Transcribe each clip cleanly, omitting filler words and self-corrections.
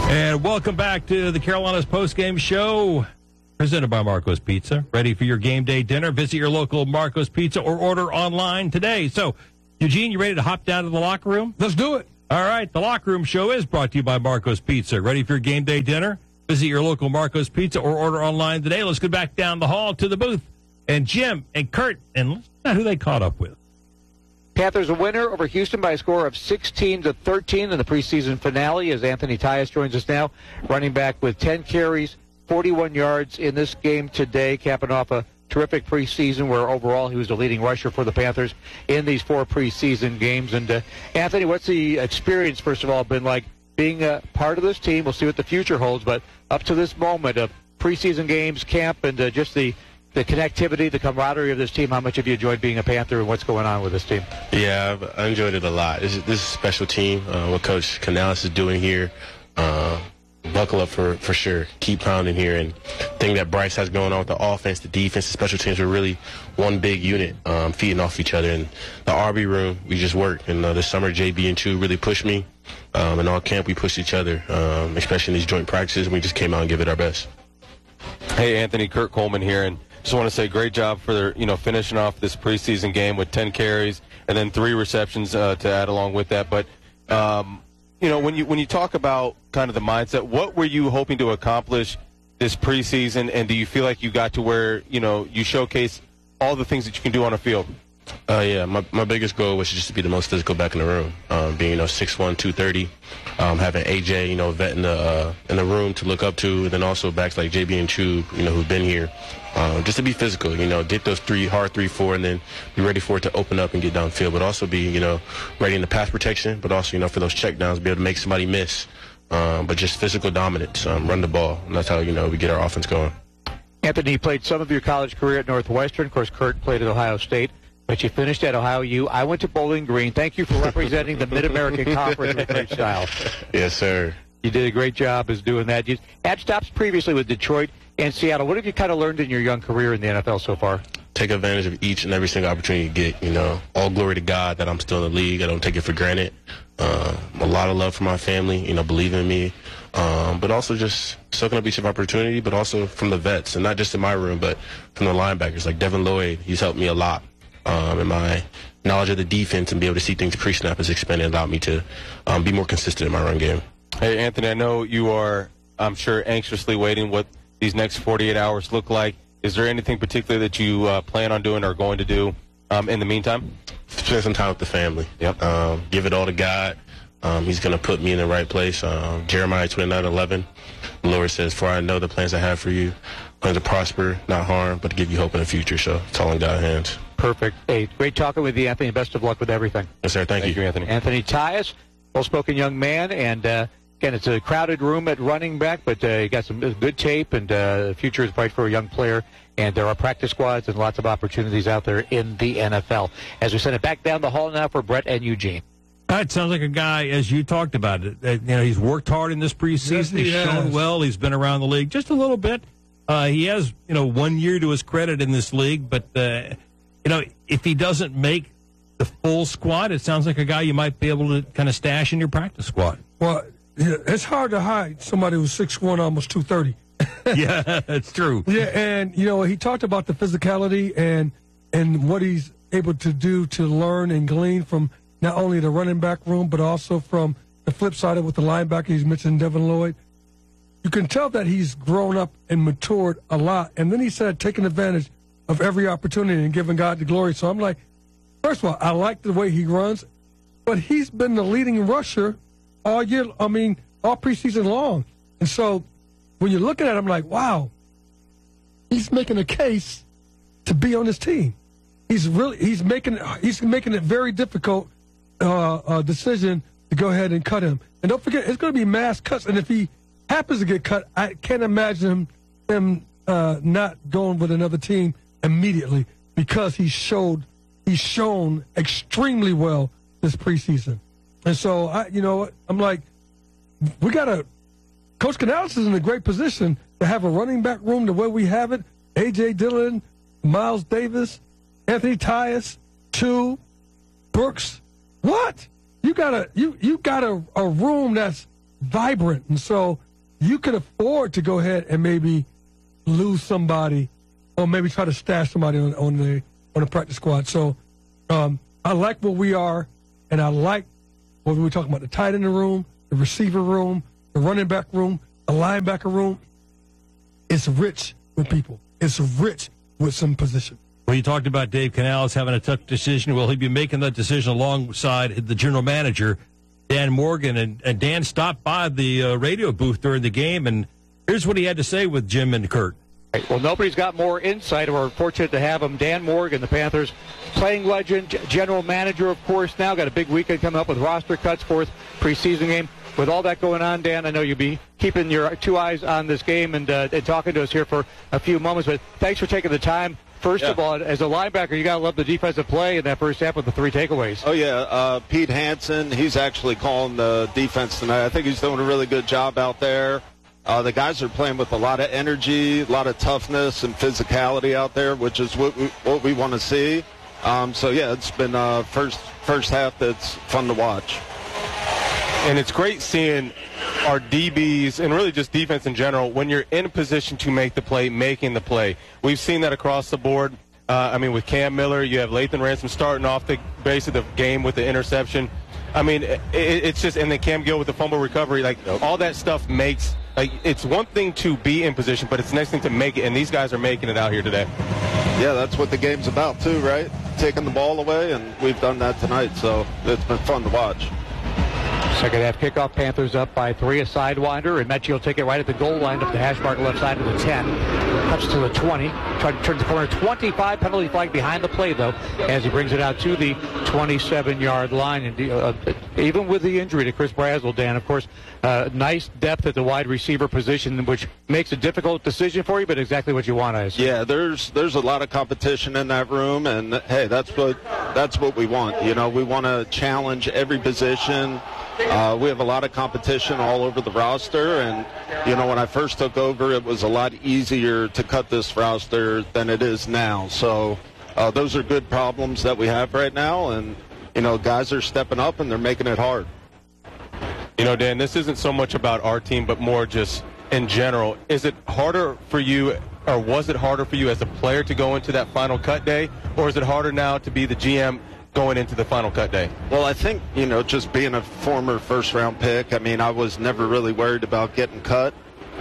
And welcome back to the Carolinas postgame show, presented by Marco's Pizza. Ready for your game day dinner? Visit your local Marco's Pizza or order online today. So, Eugene, you ready to hop down to the locker room? Let's do it. All right, the locker room show is brought to you by Marco's Pizza. Ready for your game day dinner? Visit your local Marco's Pizza or order online today. Let's go back down the hall to the booth. And Jim and Kurt, and let's find out who they caught up with. Panthers a winner over Houston by a score of 16-13 in the preseason finale as Anthony Tyus joins us now, running back with 10 carries, 41 yards in this game today, capping off a terrific preseason where overall he was the leading rusher for the Panthers in these 4 preseason games. And Anthony, what's the experience, first of all, been like being a part of this team? We'll see what the future holds, but up to this moment of preseason games, camp, and just the connectivity, the camaraderie of this team, how much have you enjoyed being a Panther and what's going on with this team? Yeah, I enjoyed it a lot. This is a special team. What Coach Canales is doing here, buckle up for sure. Keep pounding here. And the thing that Bryce has going on with the offense, the defense, the special teams are really one big unit, feeding off each other. And the RB room, we just work. And this summer, JB and Chu really pushed me. And all camp, we pushed each other, especially in these joint practices. We just came out and give it our best. Hey, Anthony, Kurt Coleman here. And just want to say great job for finishing off this preseason game with 10 carries and then 3 receptions to add along with that. But when you talk about kind of the mindset, what were you hoping to accomplish this preseason, and do you feel like you got to where you showcase all the things that you can do on a field? Yeah, my biggest goal was just to be the most physical back in the room, being 6'1", 230, having AJ vet in the room to look up to, and then also backs like JB and Chu who've been here, just to be physical, get those hard 3-4, and then be ready for it to open up and get downfield, but also be ready in the pass protection, but also for those checkdowns, be able to make somebody miss, but just physical dominance, run the ball, and that's how we get our offense going. Anthony, you played some of your college career at Northwestern. Of course, Kurt played at Ohio State. But you finished at Ohio U. I went to Bowling Green. Thank you for representing the Mid-American Conference with great style. Yes, sir. You did a great job as doing that. You had stops previously with Detroit and Seattle. What have you kind of learned in your young career in the NFL so far? Take advantage of each and every single opportunity you get. All glory to God that I'm still in the league. I don't take it for granted. A lot of love for my family, believe in me. But also just soaking up each opportunity, but also from the vets, and not just in my room, but from the linebackers. Like Devin Lloyd, he's helped me a lot. And my knowledge of the defense and be able to see things pre-snap has expanded and allowed me to be more consistent in my run game. Hey, Anthony, I know you are, I'm sure, anxiously waiting what these next 48 hours look like. Is there anything particular that you plan on doing or going to do in the meantime? Spend some time with the family. Yep. Give it all to God. He's going to put me in the right place. Jeremiah 29:11, the Lord says, "For I know the plans I have for you, plans to prosper, not harm, but to give you hope in the future." So it's all in God's hands. Perfect. Hey, great talking with you, Anthony. Best of luck with everything. Yes, sir. Thank you, Anthony. Anthony Tyus, well-spoken young man, and again, it's a crowded room at running back, but you got some good tape, and the future is bright for a young player. And there are practice squads and lots of opportunities out there in the NFL. As we send it back down the hall now for Brett and Eugene. It sounds like a guy, as you talked about it. He's worked hard in this preseason. Yes, he's shown well. He's been around the league just a little bit. He has, 1 year to his credit in this league, but if he doesn't make the full squad, it sounds like a guy you might be able to kind of stash in your practice squad. Well, it's hard to hide somebody who's 6'1", almost 230. Yeah, that's true. Yeah, and, he talked about the physicality and what he's able to do to learn and glean from not only the running back room, but also from the flip side of it with the linebacker. He's mentioned Devin Lloyd. You can tell that he's grown up and matured a lot. And then he said taking advantage of every opportunity and giving God the glory. So I'm like, first of all, I like the way he runs, but he's been the leading rusher all year. All preseason long. And so when you're looking at him, like, wow, he's making a case to be on this team. He's making it very difficult decision to go ahead and cut him. And don't forget, it's going to be mass cuts. And if he happens to get cut, I can't imagine him not going with another team immediately because he's shown extremely well this preseason. And so I'm like, Coach Canales is in a great position to have a running back room the way we have it. A.J. Dillon, Miles Davis, Anthony Tyus, Brooks. What? You got a room that's vibrant. And so you can afford to go ahead and maybe lose somebody or maybe try to stash somebody on the practice squad. So I like where we are, and I like what we were talking about, the tight end room, the receiver room, the running back room, the linebacker room. It's rich with people. It's rich with some position. Well, you talked about Dave Canales having a tough decision. Will he be making that decision alongside the general manager, Dan Morgan? And Dan stopped by the radio booth during the game, and here's what he had to say with Jim and Kurt. Well, nobody's got more insight. We're fortunate to have him. Dan Morgan, the Panthers playing legend, general manager, of course, now. Got a big weekend coming up with roster cuts, fourth preseason game. With all that going on, Dan, I know you'll be keeping your two eyes on this game and talking to us here for a few moments. But thanks for taking the time. First of all, as a linebacker, you got to love the defensive play in that first half with the 3 takeaways. Oh, yeah. Pete Hansen, he's actually calling the defense tonight. I think he's doing a really good job out there. The guys are playing with a lot of energy, a lot of toughness and physicality out there, which is what we want to see. So, yeah, it's been first half that's fun to watch. And it's great seeing our DBs and really just defense in general, when you're in position to make the play, making the play. We've seen that across the board. With Cam Miller, you have Lathan Ransom starting off the base of the game with the interception. It's just, and then Cam Gill with the fumble recovery. All that stuff makes, it's one thing to be in position, but it's the next thing to make it, and these guys are making it out here today. Yeah, that's what the game's about too, right? Taking the ball away, and we've done that tonight, so it's been fun to watch. Second half kickoff, Panthers up by 3, a sidewinder, and Mechie will take it right at the goal line up the hash mark left side of the 10. Cuts to the 20, try to turn the corner, 25, penalty flag behind the play, though, as he brings it out to the 27-yard line. And even with the injury to Chris Brazzell, Dan, of course, nice depth at the wide receiver position, which makes a difficult decision for you, but exactly what you want, I assume. Yeah, there's a lot of competition in that room, and, hey, that's what we want. You know, we want to challenge every position. We have a lot of competition all over the roster, and, when I first took over, it was a lot easier to cut this roster than it is now. So those are good problems that we have right now, and, guys are stepping up, and they're making it hard. Dan, this isn't so much about our team, but more just in general. Is it harder for you, or was it harder for you as a player to go into that final cut day, or is it harder now to be the GM going into the final cut day? Well, I think, just being a former first-round pick, I was never really worried about getting cut.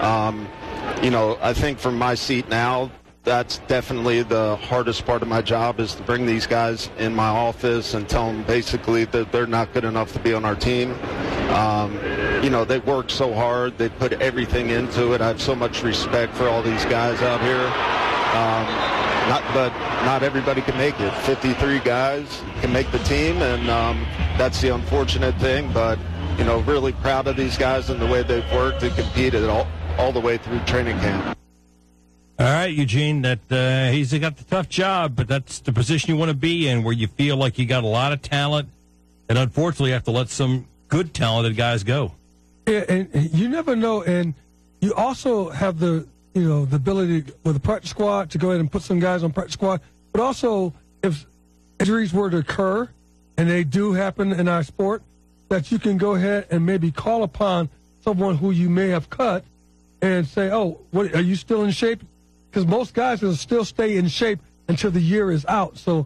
I think from my seat now, that's definitely the hardest part of my job, is to bring these guys in my office and tell them basically that they're not good enough to be on our team. They work so hard. They put everything into it. I have so much respect for all these guys out here. But not everybody can make it. 53 guys can make the team, and that's the unfortunate thing. But, really proud of these guys and the way they've worked and competed all the way through training camp. All right, Eugene, that he's got the tough job, but that's the position you want to be in, where you feel like you got a lot of talent, and unfortunately you have to let some good talented guys go. Yeah, and you never know, and you also have the ability with the practice squad to go ahead and put some guys on practice squad, but also if injuries were to occur, and they do happen in our sport, that you can go ahead and maybe call upon someone who you may have cut and say, oh, what, are you still in shape? Because most guys will still stay in shape until the year is out. So,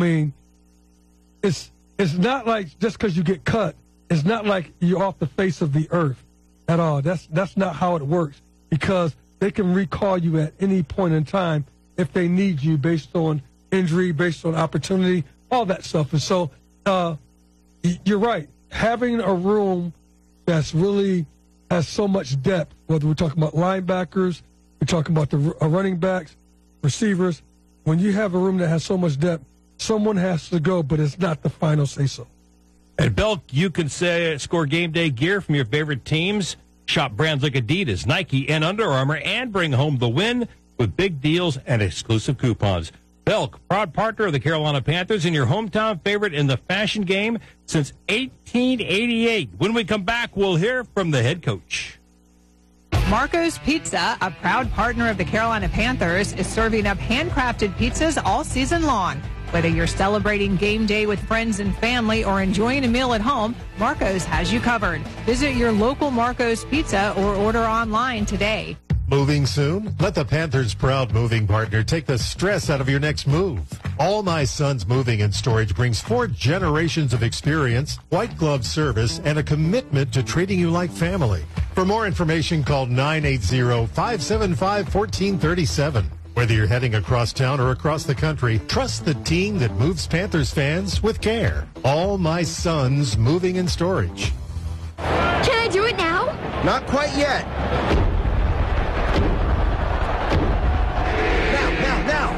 it's not like just because you get cut, it's not like you're off the face of the earth at all. That's not how it works, because they can recall you at any point in time if they need you based on injury, based on opportunity, all that stuff. And so you're right. Having a room that's really has so much depth, whether we're talking about linebackers, we're talking about the running backs, receivers, when you have a room that has so much depth, someone has to go, but it's not the final say-so. At Belk, you can score game day gear from your favorite teams. Shop brands like Adidas, Nike, and Under Armour, and bring home the win with big deals and exclusive coupons. Belk, proud partner of the Carolina Panthers and your hometown favorite in the fashion game since 1888. When we come back, we'll hear from the head coach. Marco's Pizza, a proud partner of the Carolina Panthers, is serving up handcrafted pizzas all season long. Whether you're celebrating game day with friends and family or enjoying a meal at home, Marco's has you covered. Visit your local Marco's Pizza or order online today. Moving soon? Let the Panthers' proud moving partner take the stress out of your next move. All My Sons Moving and Storage brings 4 generations of experience, white glove service, and a commitment to treating you like family. For more information, call 980-575-1437. Whether you're heading across town or across the country, trust the team that moves Panthers fans with care. All My Sons Moving and Storage. Can I do it now? Not quite yet. Now.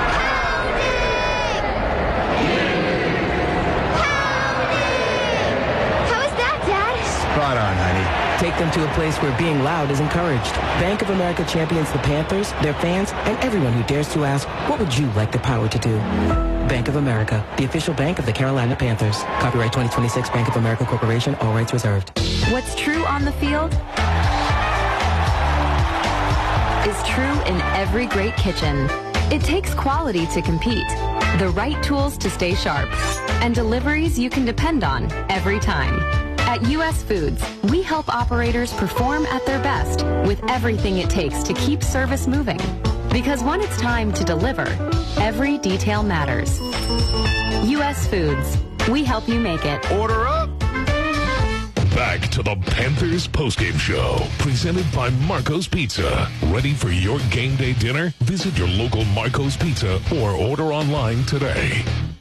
How is that, Dad? Spot on, honey. Take them to a place where being loud is encouraged. Bank of America champions the Panthers, their fans, and everyone who dares to ask, what would you like the power to do? Bank of America, the official bank of the Carolina Panthers. Copyright 2026 Bank of America Corporation, all rights reserved. What's true on the field is true in every great kitchen. It takes quality to compete, the right tools to stay sharp, and deliveries you can depend on every time. At U.S. Foods, we help operators perform at their best with everything it takes to keep service moving. Because when it's time to deliver, every detail matters. U.S. Foods, we help you make it. Order up! Back to the Panthers postgame show, presented by Marco's Pizza. Ready for your game day dinner? Visit your local Marco's Pizza or order online today.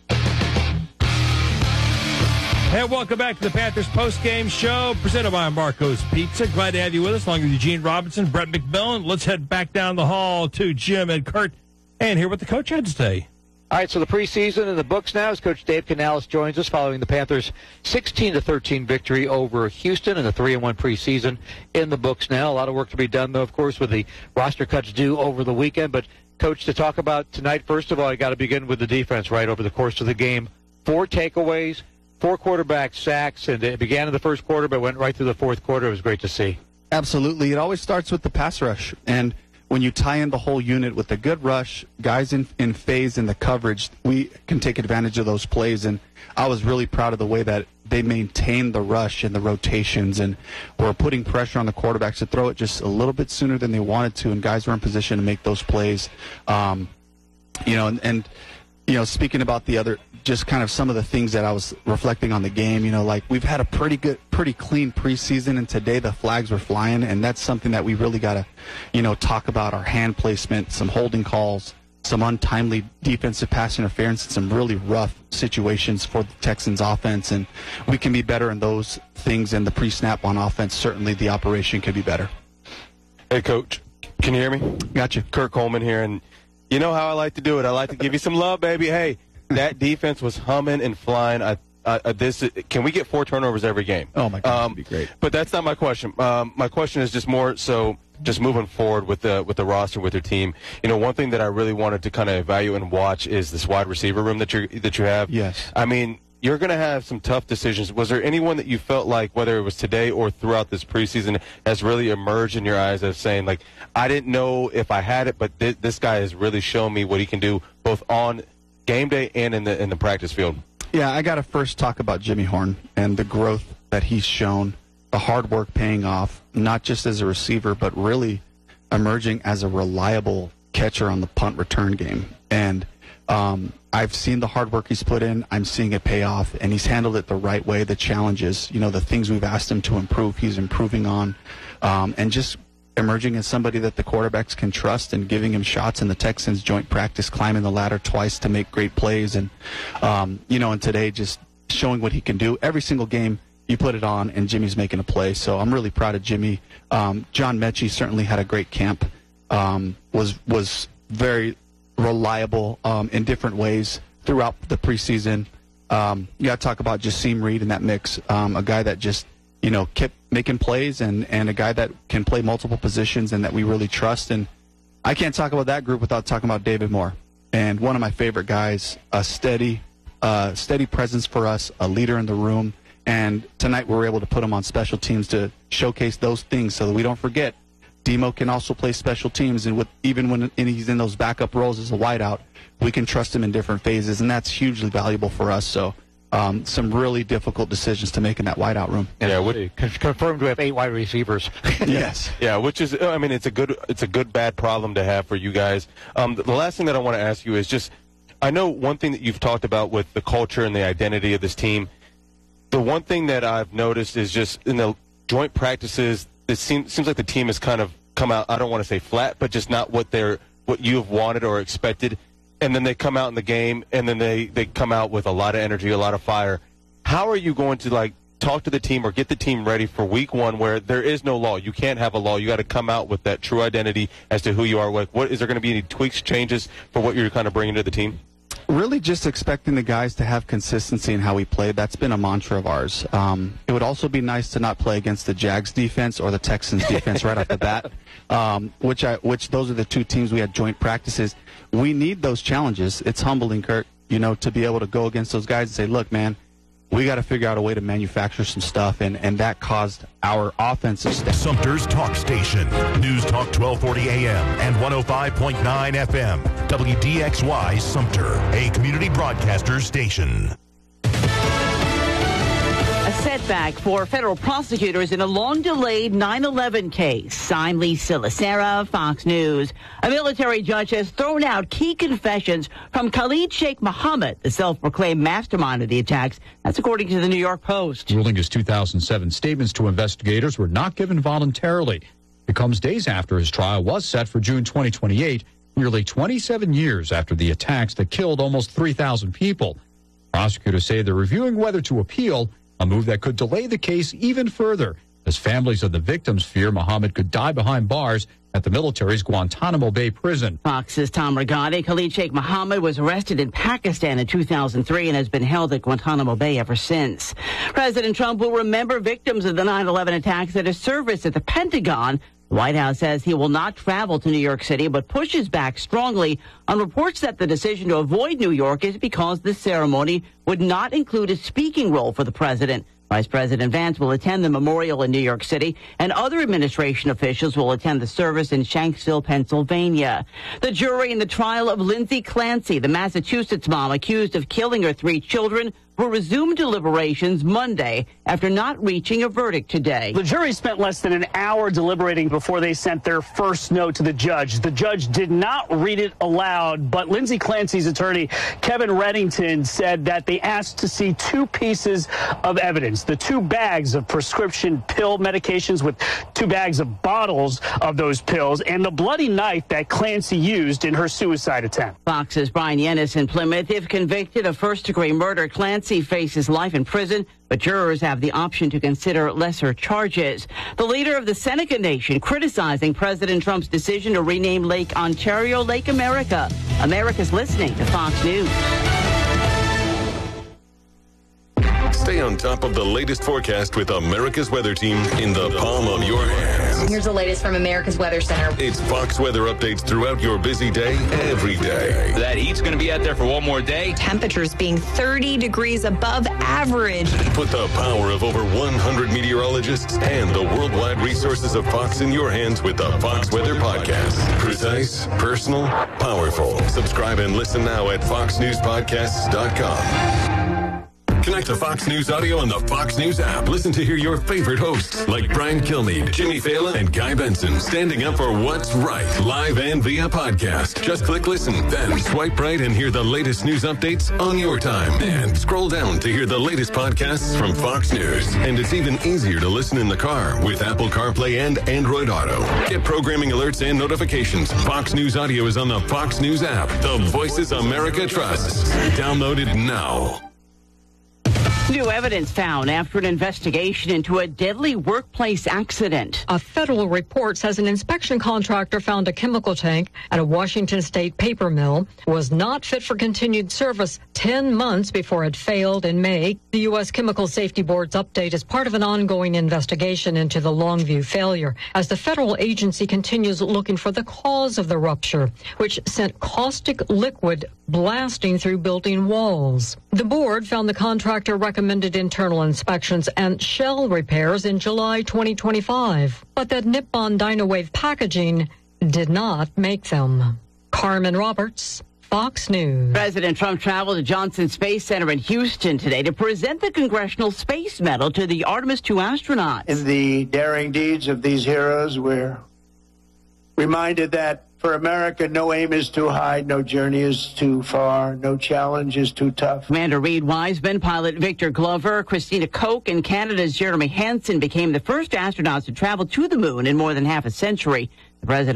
And welcome back to the Panthers postgame show, presented by Marco's Pizza. Glad to have you with us, along with Eugene Robinson, Brett McMillan. Let's head back down the hall to Jim and Kurt and hear what the coach had to say. All right, so the preseason in the books now as Coach Dave Canales joins us following the Panthers' 16-13 victory over Houston and the 3-1 preseason in the books now. A lot of work to be done, though, of course, with the roster cuts due over the weekend. But, Coach, to talk about tonight, first of all, I got to begin with the defense, right, over the course of the game. 4 takeaways, 4 quarterback sacks, and it began in the first quarter but went right through the fourth quarter. It was great to see. Absolutely. It always starts with the pass rush. And when you tie in the whole unit with a good rush, guys in phase in the coverage, we can take advantage of those plays. And I was really proud of the way that they maintained the rush and the rotations and were putting pressure on the quarterbacks to throw it just a little bit sooner than they wanted to, and guys were in position to make those plays. Speaking about the other, just kind of some of the things that I was reflecting on the game, like we've had a pretty clean preseason, and today the flags were flying, and that's something that we really got to, talk about. Our hand placement, some holding calls, some untimely defensive pass interference, and some really rough situations for the Texans offense, and we can be better in those things. And the pre-snap on offense, certainly the operation could be better. Hey, Coach, can you hear me? Gotcha. Kurt Coleman here, and you know how I like to do it. I like to give you some love, baby. Hey, that defense was humming and flying. Can we get 4 turnovers every game? Oh, my God, that'd be great. But that's not my question. My question is just more so just moving forward with the roster, with your team. One thing that I really wanted to kind of evaluate and watch is this wide receiver room that you have. Yes. I mean, you're going to have some tough decisions. Was there anyone that you felt like, whether it was today or throughout this preseason, has really emerged in your eyes as saying, like, I didn't know if I had it, but this guy has really shown me what he can do both on game day and in the practice field? Yeah, I got to first talk about Jimmy Horn and the growth that he's shown, the hard work paying off, not just as a receiver, but really emerging as a reliable catcher on the punt return game. And I've seen the hard work he's put in. I'm seeing it pay off, and he's handled it the right way. The challenges, the things we've asked him to improve, he's improving on, and just emerging as somebody that the quarterbacks can trust and giving him shots in the Texans joint practice, climbing the ladder twice to make great plays. And, and today just showing what he can do. Every single game you put it on and Jimmy's making a play. So I'm really proud of Jimmy. John Mechie certainly had a great camp, was very reliable in different ways throughout the preseason. You got to talk about Jasim Reed in that mix, a guy that just, kept making plays and a guy that can play multiple positions and that we really trust. And I can't talk about that group without talking about David Moore. And one of my favorite guys, a steady presence for us, a leader in the room. And tonight we were able to put him on special teams to showcase those things so that we don't forget Demo can also play special teams, and even when he's in those backup roles as a wideout, we can trust him in different phases, and that's hugely valuable for us. So some really difficult decisions to make in that wideout room. Yeah, confirmed we have 8 wide receivers. Yes. Yeah, which is, I mean, it's a good bad problem to have for you guys. The last thing that I want to ask you is just, I know one thing that you've talked about with the culture and the identity of this team. The one thing that I've noticed is just in the joint practices, it seems like the team has kind of come out, I don't want to say flat, but just not what you have wanted or expected. And then they come out in the game, and then they come out with a lot of energy, a lot of fire. How are you going to, talk to the team or get the team ready for week 1 where there is no law? You can't have a law. You got to come out with that true identity as to who you are. What is there going to be any tweaks, changes for what you're kind of bringing to the team? Really just expecting the guys to have consistency in how we play. That's been a mantra of ours. It would also be nice to not play against the Jags defense or the Texans defense right off the bat, which those are the 2 teams we had joint practices. We need those challenges. It's humbling, Kurt, to be able to go against those guys and say, look, man, we got to figure out a way to manufacture some stuff, and that caused our offensive staff. Sumter's Talk Station. News Talk 1240 AM and 105.9 FM. WDXY Sumter, a community broadcaster station. A setback for federal prosecutors in a long-delayed 9/11 case. I'm Lisa Lacera, Fox News. A military judge has thrown out key confessions from Khalid Sheikh Mohammed, the self-proclaimed mastermind of the attacks. That's according to the New York Post. Ruling his 2007 statements to investigators were not given voluntarily. It comes days after his trial was set for June 2028, nearly 27 years after the attacks that killed almost 3,000 people. Prosecutors say they're reviewing whether to appeal, a move that could delay the case even further, as families of the victims fear Mohammed could die behind bars at the military's Guantanamo Bay prison. Fox's Tom Regani. Khalid Sheikh Mohammed was arrested in Pakistan in 2003 and has been held at Guantanamo Bay ever since. President Trump will remember victims of the 9/11 attacks at a service at the Pentagon. The White House says he will not travel to New York City, but pushes back strongly on reports that the decision to avoid New York is because the ceremony would not include a speaking role for the president. Vice President Vance will attend the memorial in New York City, and other administration officials will attend the service in Shanksville, Pennsylvania. The jury in the trial of Lindsay Clancy, the Massachusetts mom accused of killing her 3 children, will resume deliberations Monday after not reaching a verdict today. The jury spent less than an hour deliberating before they sent their first note to the judge. The judge did not read it aloud, but Lindsay Clancy's attorney, Kevin Reddington, said that they asked to see 2 pieces of evidence. The 2 bags of prescription pill medications with 2 bags of bottles of those pills, and the bloody knife that Clancy used in her suicide attempt. Fox's Brian Yennis in Plymouth. If convicted of first-degree murder, Clancy faces life in prison, but jurors have the option to consider lesser charges. The leader of the Seneca Nation criticizing President Trump's decision to rename Lake Ontario Lake America. America's listening to Fox News. Stay on top of the latest forecast with America's Weather Team in the palm of your hands. Here's the latest from America's Weather Center. It's Fox weather updates throughout your busy day, every day. That heat's going to be out there for one more day. Temperatures being 30 degrees above average. Put the power of over 100 meteorologists and the worldwide resources of Fox in your hands with the Fox Weather Podcast. Precise, personal, powerful. Subscribe and listen now at foxnewspodcasts.com. Connect to Fox News Audio on the Fox News app. Listen to hear your favorite hosts like Brian Kilmeade, Jimmy Fallon, and Guy Benson standing up for what's right, live and via podcast. Just click listen, then swipe right and hear the latest news updates on your time. And scroll down to hear the latest podcasts from Fox News. And it's even easier to listen in the car with Apple CarPlay and Android Auto. Get programming alerts and notifications. Fox News Audio is on the Fox News app. The voices America trusts. Download it now. New evidence found after an investigation into a deadly workplace accident. A federal report says an inspection contractor found a chemical tank at a Washington state paper mill was not fit for continued service 10 months before it failed in May. The U.S. Chemical Safety Board's update is part of an ongoing investigation into the Longview failure as the federal agency continues looking for the cause of the rupture, which sent caustic liquid blasting through building walls. The board found the contractor recommended internal inspections and shell repairs in July 2025, but that Nippon Dynawave Packaging did not make them. Carmen Roberts, Fox News. President Trump traveled to Johnson Space Center in Houston today to present the Congressional Space Medal to the Artemis II astronauts. In the daring deeds of these heroes, we're reminded that for America, no aim is too high, no journey is too far, no challenge is too tough. Commander Reed Wiseman, pilot Victor Glover, Christina Koch, and Canada's Jeremy Hansen became the first astronauts to travel to the moon in more than half a century. The president